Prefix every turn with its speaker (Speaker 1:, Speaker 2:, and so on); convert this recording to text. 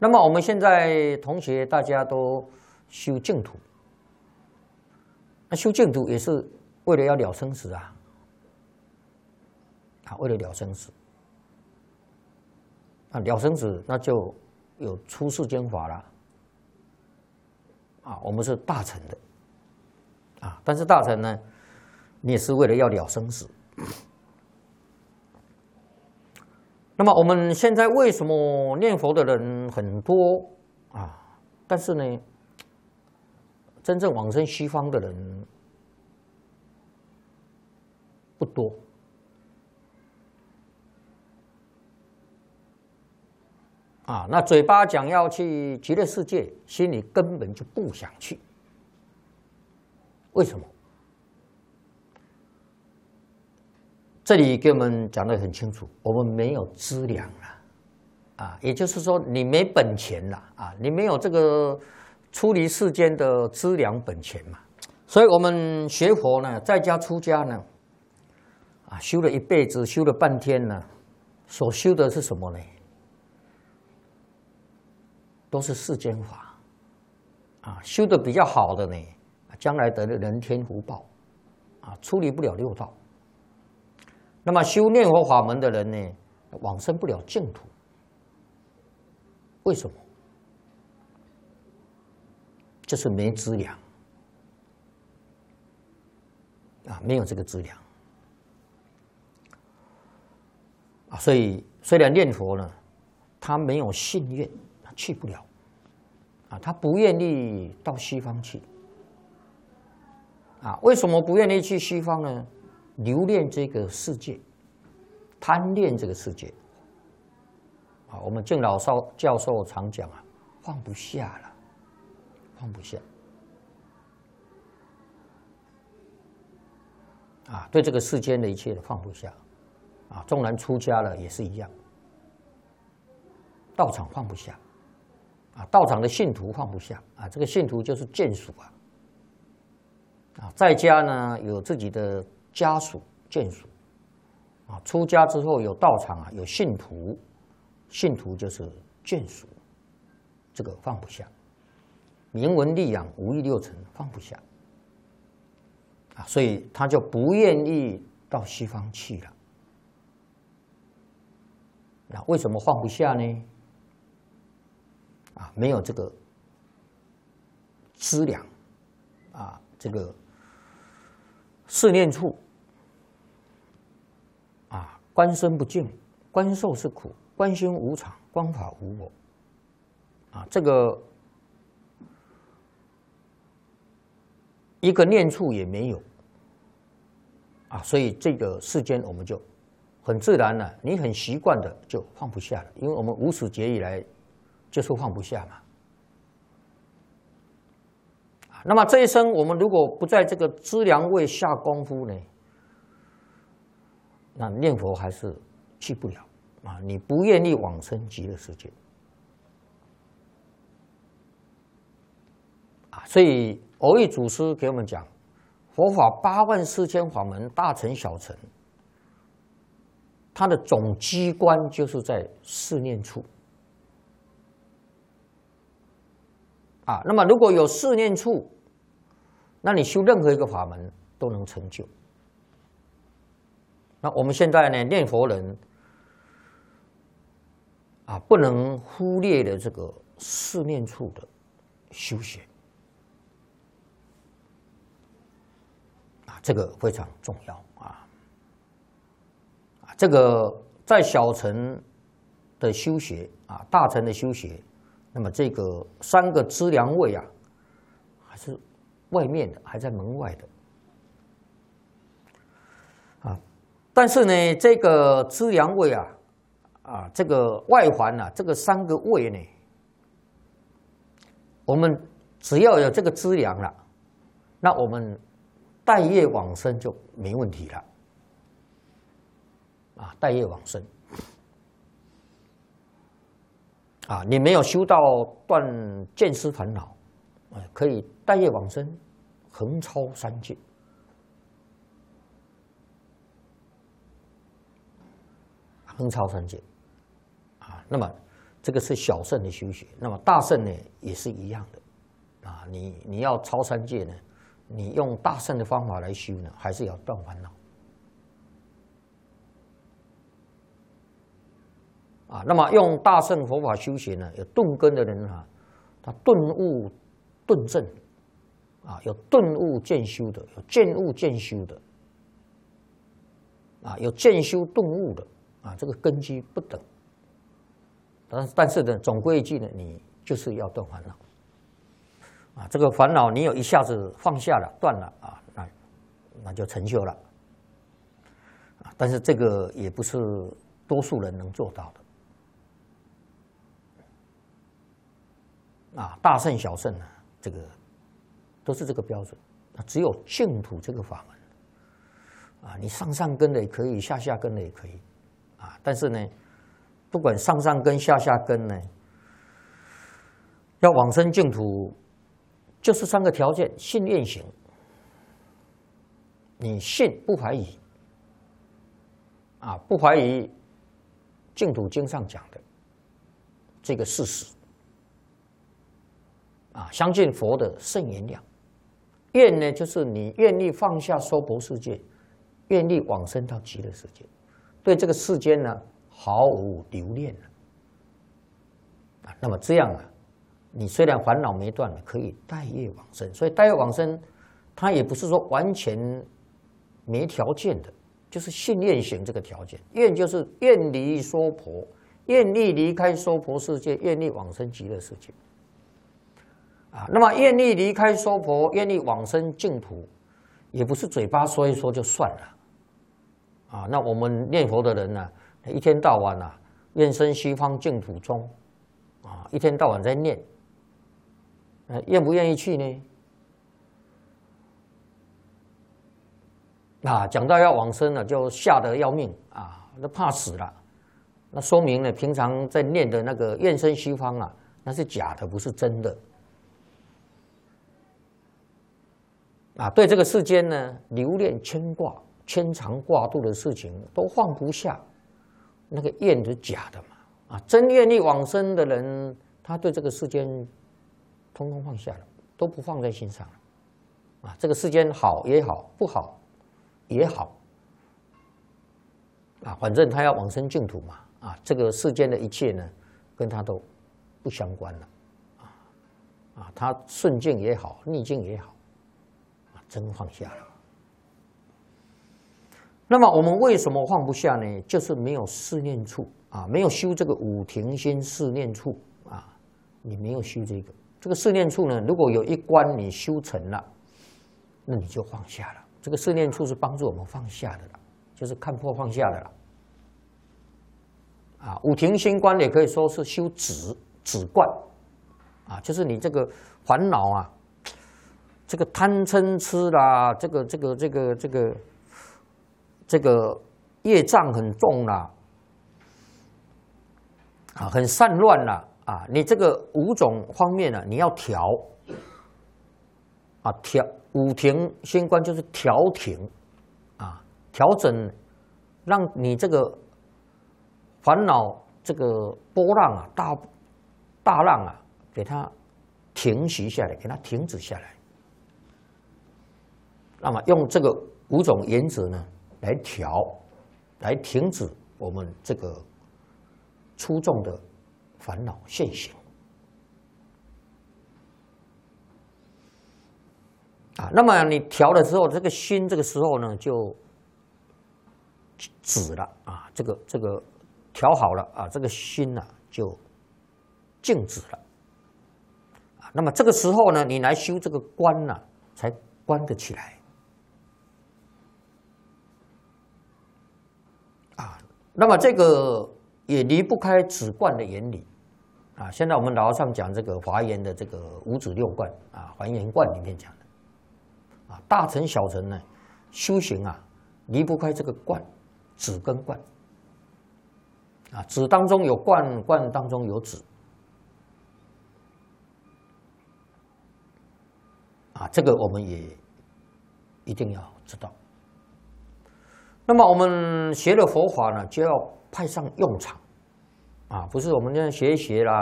Speaker 1: 那么我们现在同学大家都修净土，那修净土也是为了要了生死啊，为了了生死，了生死那就有出世间法了，我们是大乘的，但是大乘呢，你也是为了要了生死。那么我们现在为什么念佛的人很多但是呢，真正往生西方的人不多那嘴巴讲要去极乐世界，心里根本就不想去。为什么？这里给我们讲得很清楚，我们没有资粮了，也就是说你没本钱了你没有这个出离世间的资粮本钱嘛。所以我们学佛呢，在家出家呢，修了一辈子，修了半天呢，所修的是什么呢？都是世间法修的比较好的呢，将来得了人天福报出离不了六道。那么修念佛法门的人呢，往生不了净土。为什么？就是没资粮没有这个资粮所以虽然念佛呢，他没有信愿，他去不了他不愿意到西方去为什么不愿意去西方呢？留恋这个世界，贪恋这个世界我们净老教授常讲放不下了，放不下对这个世间的一切放不下纵然出家了也是一样，道场放不下道场的信徒放不下这个信徒就是眷属在家呢有自己的家属眷属出家之后有道场有信徒，信徒就是眷属，这个放不下。名闻利养五欲六尘放不下所以他就不愿意到西方去了。那为什么放不下呢？没有这个资粮这个四念处观身不净，观受是苦，观心无常，观法无我这个一个念处也没有所以这个世间我们就很自然了，你很习惯的就放不下了，因为我们无始劫以来就是放不下嘛那么这一生我们如果不在这个资粮位下功夫呢，那念佛还是去不了你不愿意往生极乐世界所以蕅益祖师给我们讲，佛法84000法门，大乘小乘，它的总机关就是在四念处那么如果有四念处，那你修任何一个法门都能成就。那我们现在呢，念佛人不能忽略的这个四念处的修学这个非常重要这个在小乘的修学大乘的修学，那么这个3个资粮位还是外面的，还在门外的但是呢，这个资粮位这个外环这个3个位呢，我们只要有这个资粮了，那我们带业往生就没问题了带业往生你没有修到断见思烦恼可以带业往生，横超3界横超3界那么这个是小乘的修学。那么大乘呢也是一样的啊，你要超三界呢，你用大乘的方法来修呢，还是要断烦恼啊。那么用大乘佛法修学呢，有顿根的人啊，他顿悟顿证啊，有顿悟渐修的，有渐悟渐修的啊，有渐修顿悟的啊，这个根基不等。但是呢，总归一句呢，你就是要断烦恼啊。这个烦恼你有一下子放下了、断了啊，那就成就了啊。但是这个也不是多数人能做到的啊。大乘小乘呢，这个都是这个标准。只有净土这个法门啊，你上根的也可以，下根的也可以啊。但是呢，不管上根下根呢，要往生净土，就是3个条件：信愿行。你信不怀疑啊，不怀疑净土经上讲的这个事实啊，相信佛的圣言量。愿呢，就是你愿意放下娑婆世界，愿意往生到极乐世界，对这个世间呢毫无留恋了啊。那么这样啊，你虽然烦恼没断了，可以带业往生。所以带业往生，它也不是说完全没条件的，就是信愿行这个条件。愿就是愿离娑婆，愿意离开娑婆世界，愿意往生极乐世界啊。那么愿意离开娑婆，愿意往生净土，也不是嘴巴说一说就算了啊。那我们念佛的人呢，一天到晚啊，愿生西方净土中啊，一天到晚在念，愿不愿意去呢？啊，讲到要往生了，就吓得要命啊，都怕死了。那说明呢，平常在念的那个愿生西方啊，那是假的，不是真的。啊，对这个世间呢，留恋牵挂、牵肠挂肚的事情都放不下，那个愿是假的嘛。啊，真愿意往生的人，他对这个世间通通放下了，都不放在心上了。啊，这个世间好也好，不好也好，啊，反正他要往生净土嘛。啊，这个世间的一切呢，跟他都不相关了。啊，他顺境也好，逆境也好。真放下了。那么我们为什么放不下呢？就是没有四念处啊，没有修这个五停心四念处啊，你没有修这个四念处呢，如果有一关你修成了，那你就放下了。这个四念处是帮助我们放下的了，就是看破放下的了。啊，五停心观也可以说是修止观啊，就是你这个烦恼啊。这个贪嗔痴啦，这个业障很重啦，啊，很散乱啦，啊，你这个5种方面呢，你要调，啊，五停心观就是调停，啊，调整，让你这个烦恼这个波浪啊，大浪啊，给它停息下来，给它停止下来。那么用这个5种原则呢，来停止我们这个粗重的烦恼现行啊。那么你调了之后，这个心这个时候呢就止了啊，这个调好了啊，这个心呢就静止了啊。那么这个时候呢，你来修这个观呢，才观得起来。那么这个也离不开止观的原理啊。现在我们老和尚讲这个华严的这个五止六观啊，还原观里面讲的啊，大乘小乘呢修行啊，离不开这个观，止跟观啊，止当中有观，观当中有止啊，这个我们也一定要知道。那么我们学了佛法呢，就要派上用场啊，不是我们这样学一学啦，